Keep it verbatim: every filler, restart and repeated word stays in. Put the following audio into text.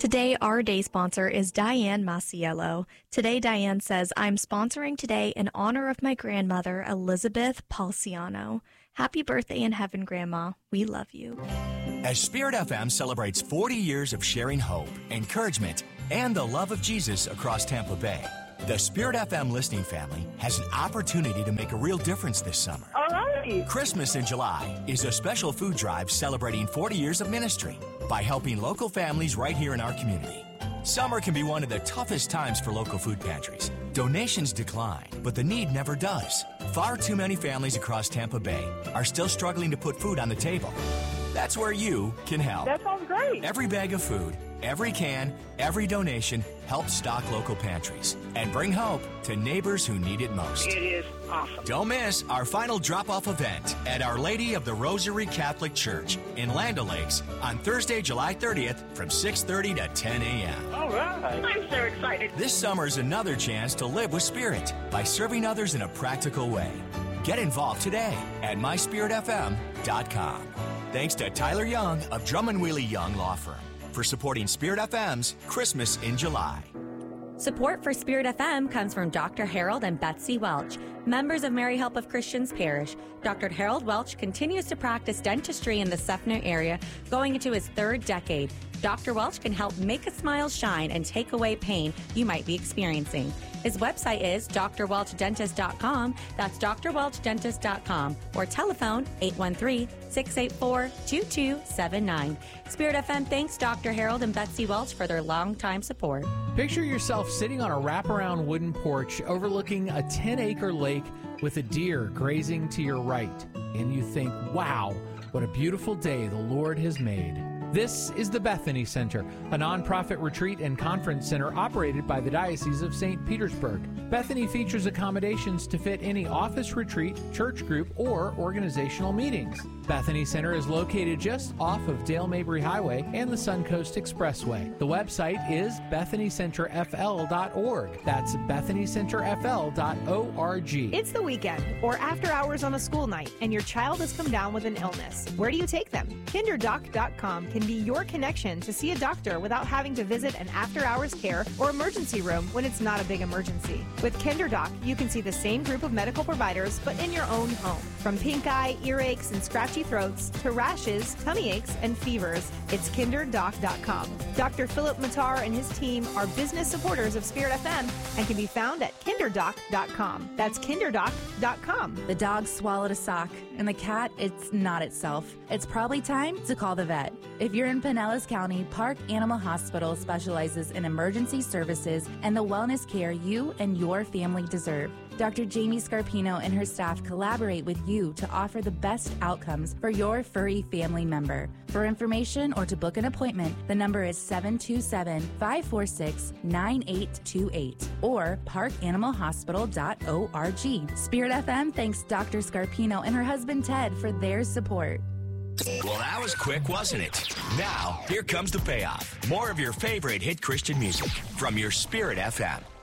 Today, our day sponsor is Diane Masiello. Today, Diane says, I'm sponsoring today in honor of my grandmother, Elizabeth Palciano. Happy birthday in heaven, Grandma. We love you. As Spirit F M celebrates forty years of sharing hope, encouragement, and the love of Jesus across Tampa Bay, the Spirit F M listening family has an opportunity to make a real difference this summer. All right. Christmas in July is a special food drive celebrating forty years of ministry by helping local families right here in our community. Summer can be one of the toughest times for local food pantries. Donations decline, but the need never does. Far too many families across Tampa Bay are still struggling to put food on the table. That's where you can help. That sounds great. Every bag of food, every can, every donation helps stock local pantries and bring hope to neighbors who need it most. It is awesome. Don't miss our final drop-off event at Our Lady of the Rosary Catholic Church in Land O'Lakes on Thursday, July thirtieth from six thirty to ten a.m. All right. I'm so excited. This summer is another chance to live with Spirit by serving others in a practical way. Get involved today at my spirit f m dot com. Thanks to Tyler Young of Drummond Wheelie Young Law Firm for supporting Spirit F M's Christmas in July. Support for Spirit F M comes from Doctor Harold and Betsy Welch, members of Mary Help of Christians Parish. Doctor Harold Welch continues to practice dentistry in the Sefner area, going into his third decade. Doctor Welch can help make a smile shine and take away pain you might be experiencing. His website is d r welch dentist dot com. That's d r welch dentist dot com. Or telephone eight one three, six eight four, two two seven nine. Spirit F M thanks Doctor Harold and Betsy Welch for their longtime support. Picture yourself sitting on a wraparound wooden porch overlooking a ten-acre lake with a deer grazing to your right. And you think, wow, what a beautiful day the Lord has made. This is the Bethany Center, a nonprofit retreat and conference center operated by the Diocese of Saint Petersburg. Bethany features accommodations to fit any office retreat, church group, or organizational meetings. Bethany Center is located just off of Dale Mabry Highway and the Suncoast Expressway. The website is bethany center f l dot org. That's bethany center f l dot org. It's the weekend or after hours on a school night and your child has come down with an illness. Where do you take them? kinder doc dot com can be your connection to see a doctor without having to visit an after-hours care or emergency room when it's not a big emergency. With KinderDoc, you can see the same group of medical providers, but in your own home. From pink eye, earaches, and scratchy throats to rashes, tummy aches, and fevers, it's kinder doc dot com. Doctor Philip Matar and his team are business supporters of Spirit F M and can be found at kinder doc dot com. That's kinder doc dot com. The dog swallowed a sock, and the cat, it's not itself. It's probably time to call the vet. If you're in Pinellas County, Park Animal Hospital specializes in emergency services and the wellness care you and your family deserve. Doctor Jamie Scarpino and her staff collaborate with you to offer the best outcomes for your furry family member. For information or to book an appointment, the number is seven two seven, five four six, nine eight two eight or park animal hospital dot org. Spirit F M thanks Doctor Scarpino and her husband Ted for their support. Well, that was quick, wasn't it? Now, here comes the payoff. More of your favorite hit Christian music from your Spirit F M.